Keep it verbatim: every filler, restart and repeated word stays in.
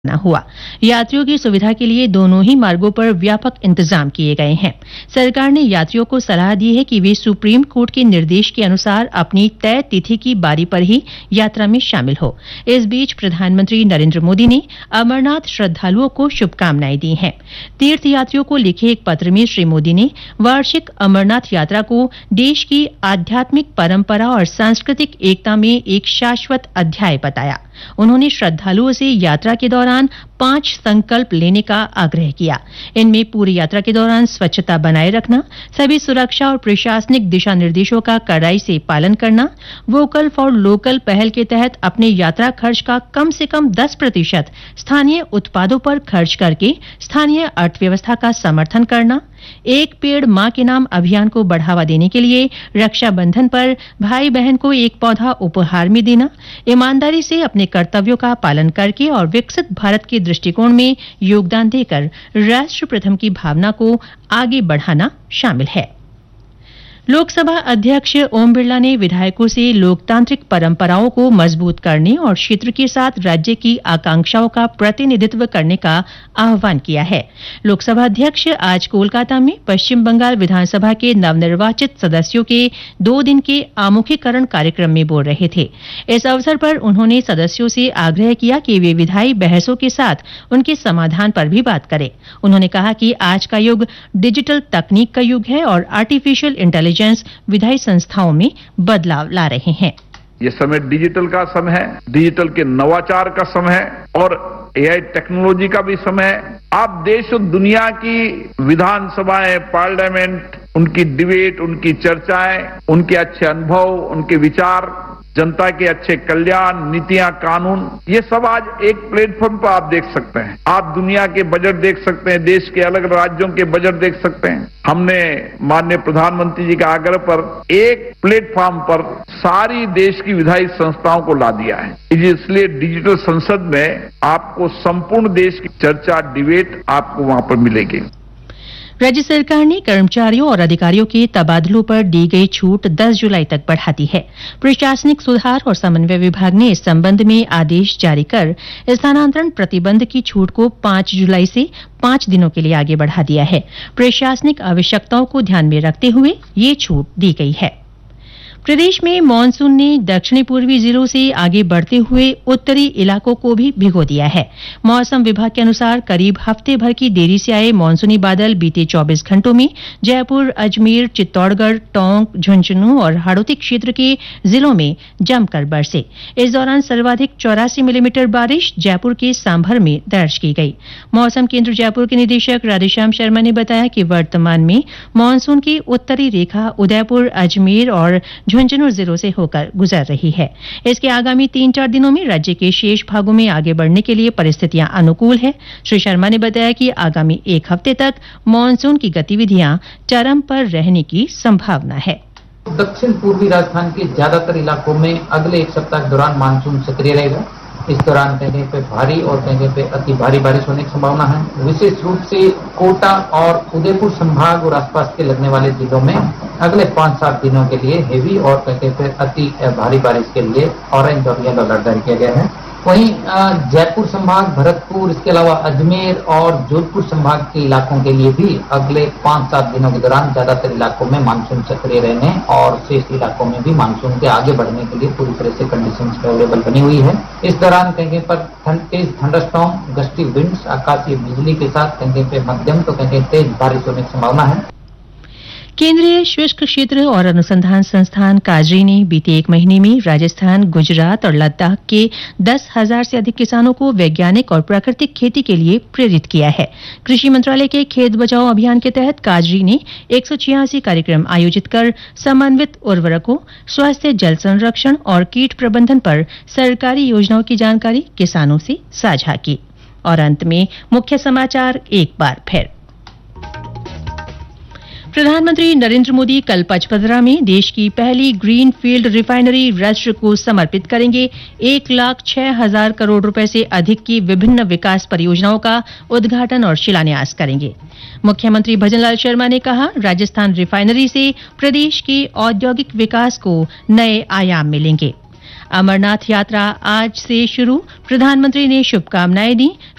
न हुआ। यात्रियों की सुविधा के लिए दोनों ही मार्गों पर व्यापक इंतजाम किए गए हैं। सरकार ने यात्रियों को सलाह दी है कि वे सुप्रीम कोर्ट के निर्देश के अनुसार अपनी तय तिथि की बारी पर ही यात्रा में शामिल हो। इस बीच प्रधानमंत्री नरेंद्र मोदी ने अमरनाथ श्रद्धालुओं को शुभकामनाएं दी हैं। तीर्थ यात्रियों को लिखे एक पत्र में श्री मोदी ने वार्षिक अमरनाथ यात्रा को देश की आध्यात्मिक परंपरा और सांस्कृतिक एकता में एक शाश्वत अध्याय बताया। उन्होंने श्रद्धालुओं से यात्रा के दौरान पांच संकल्प लेने का आग्रह किया। इनमें पूरी यात्रा के दौरान स्वच्छता बनाए रखना, सभी सुरक्षा और प्रशासनिक दिशा निर्देशों का कड़ाई से पालन करना, वोकल फॉर लोकल पहल के तहत अपने यात्रा खर्च का कम से कम दस प्रतिशत स्थानीय उत्पादों पर खर्च करके स्थानीय अर्थव्यवस्था का समर्थन करना, एक पेड़ मां के नाम अभियान को बढ़ावा देने के लिए रक्षाबंधन पर भाई बहन को एक पौधा उपहार में देना, ईमानदारी से अपने कर्तव्यों का पालन करके और विकसित भारत के दृष्टिकोण में योगदान देकर राष्ट्र प्रथम की भावना को आगे बढ़ाना शामिल है। लोकसभा अध्यक्ष ओम बिरला ने विधायकों से लोकतांत्रिक परंपराओं को मजबूत करने और क्षेत्र के साथ राज्य की आकांक्षाओं का प्रतिनिधित्व करने का आह्वान किया है। लोकसभा अध्यक्ष आज कोलकाता में पश्चिम बंगाल विधानसभा के नवनिर्वाचित सदस्यों के दो दिन के आमुखीकरण कार्यक्रम में बोल रहे थे। इस अवसर पर उन्होंने सदस्यों से आग्रह किया कि वे विधायी बहसों के साथ उनके समाधान पर भी बात करें। उन्होंने कहा कि आज का युग डिजिटल तकनीक का युग है और आर्टिफिशियल इंटेलिजेंस विधायी संस्थाओं में बदलाव ला रहे हैं। ये समय डिजिटल का समय है, डिजिटल के नवाचार का समय है और एआई टेक्नोलॉजी का भी समय है। आप देश और दुनिया की विधानसभाएं, पार्लियामेंट, उनकी डिबेट, उनकी चर्चाएं, उनके अच्छे अनुभव, उनके विचार, जनता के अच्छे कल्याण, नीतियां, कानून, ये सब आज एक प्लेटफॉर्म पर आप देख सकते हैं। आप दुनिया के बजट देख सकते हैं, देश के अलग राज्यों के बजट देख सकते हैं। हमने माननीय प्रधानमंत्री जी के आग्रह पर एक प्लेटफॉर्म पर सारी देश की विधायी संस्थाओं को ला दिया है। इसलिए डिजिटल संसद में आपको संपूर्ण देश की चर्चा, डिबेट आपको वहां पर मिलेगी। राज्य सरकार ने कर्मचारियों और अधिकारियों के तबादलों पर दी गई छूट दस जुलाई तक बढ़ा दी है। प्रशासनिक सुधार और समन्वय विभाग ने इस संबंध में आदेश जारी कर स्थानांतरण प्रतिबंध की छूट को पांच जुलाई से पांच दिनों के लिए आगे बढ़ा दिया है। प्रशासनिक आवश्यकताओं को ध्यान में रखते हुए ये छूट दी गई है। प्रदेश में मानसून ने दक्षिणी पूर्वी जिलों से आगे बढ़ते हुए उत्तरी इलाकों को भी भिगो दिया है। मौसम विभाग के अनुसार करीब हफ्ते भर की देरी से आए मानसूनी बादल बीते चौबीस घंटों में जयपुर, अजमेर, चित्तौड़गढ़, टोंक, झुंझुनू और हाड़ौती क्षेत्र के जिलों में जमकर बरसे। इस दौरान सर्वाधिक चौरासी मिलीमीटर बारिश जयपुर के सांभर में दर्ज की गई। मौसम केंद्र जयपुर के निदेशक राधेश्याम शर्मा ने बताया कि वर्तमान में मानसून की उत्तरी रेखा उदयपुर, अजमेर और झुंझुनू जिलों से होकर गुजर रही है। इसके आगामी तीन चार दिनों में राज्य के शेष भागों में आगे बढ़ने के लिए परिस्थितियां अनुकूल है। श्री शर्मा ने बताया कि आगामी एक हफ्ते तक मानसून की गतिविधियां चरम पर रहने की संभावना है। दक्षिण पूर्वी राजस्थान के ज्यादातर इलाकों में अगले एक सप्ताह के दौरान मानसून सक्रिय रहेगा। इस दौरान कहीं पे भारी और कहीं पे अति भारी बारिश होने की संभावना है। विशेष रूप से कोटा और उदयपुर संभाग और आसपास के लगने वाले जिलों में अगले पांच सात दिनों के लिए हेवी और कहीं पे अति भारी बारिश के लिए ऑरेंज और येलो अलर्ट जारी किया गया है। वहीं जयपुर संभाग, भरतपुर, इसके अलावा अजमेर और जोधपुर संभाग के इलाकों के लिए भी अगले पांच सात दिनों के दौरान ज्यादातर इलाकों में मानसून सक्रिय रहने और शेष इलाकों में भी मानसून के आगे बढ़ने के लिए पूरी तरह से कंडीशंस फेवरेबल बनी हुई है। इस दौरान कहीं पर तेज थंडरस्टॉर्म, गस्टी विंड्स, आकाशीय बिजली के साथ कहीं पे मध्यम तो कहीं तेज बारिश होने की संभावना है। केंद्रीय शुष्क क्षेत्र और अनुसंधान संस्थान काजरी ने बीते एक महीने में राजस्थान, गुजरात और लद्दाख के दस हजार से अधिक किसानों को वैज्ञानिक और प्राकृतिक खेती के लिए प्रेरित किया है। कृषि मंत्रालय के खेत बचाओ अभियान के तहत काजरी ने एक सौ छियासी कार्यक्रम आयोजित कर समन्वित उर्वरकों, स्वास्थ्य, जल संरक्षण और कीट प्रबंधन पर सरकारी योजनाओं की जानकारी किसानों से साझा की। और अंत में मुख्य समाचार एक बार फिर। प्रधानमंत्री नरेंद्र मोदी कल पचपदरा में देश की पहली ग्रीन फील्ड रिफाइनरी राष्ट्र को समर्पित करेंगे। एक लाख छह हजार करोड़ रुपए से अधिक की विभिन्न विकास परियोजनाओं का उद्घाटन और शिलान्यास करेंगे। मुख्यमंत्री भजनलाल शर्मा ने कहा, राजस्थान रिफाइनरी से प्रदेश के औद्योगिक विकास को नए आयाम मिलेंगे। अमरनाथ यात्रा आज से शुरू, प्रधानमंत्री ने शुभकामनाएं दी।